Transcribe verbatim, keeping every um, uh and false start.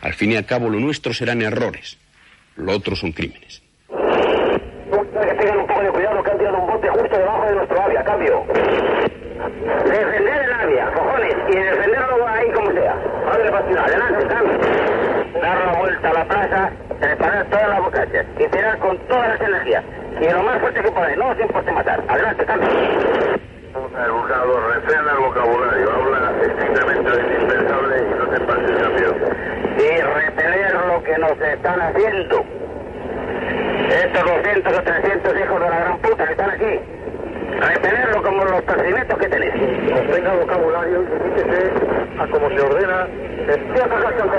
Al fin y al cabo, lo nuestro serán errores. Lo otro son crímenes. Que tengan un poco de cuidado, que han tirado un bote justo debajo de nuestro avia. Cambio. Defender el avia, cojones, y defenderlo ahí como sea. Padre Patricio, adelante, cambio. Dar la vuelta a la plaza, preparar todas las bocachas y tirar con todas las energías. Y lo más fuerte que podáis, no os importe matar. Adelante, cambio. El buscador, refrena el vocabulario, habla estrictamente de lo indispensable y no te pases cambio. Y repeler lo que nos están haciendo. Estos doscientos o trescientos hijos de la gran puta que están aquí. Repelerlo como los procedimientos que tenéis. Tenga vocabulario y remítese a como se ordena. Empieza a